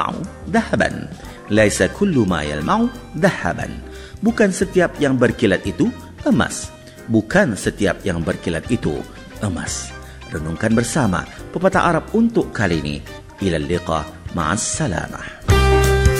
yalma'u dhahaban. Laisa kullu ma yalma'u dhahaban. Bukan setiap yang berkilat itu emas. Bukan setiap yang berkilat itu emas. Renungkan bersama pepatah Arab untuk kali ini. Ila liqa ma'as salamah.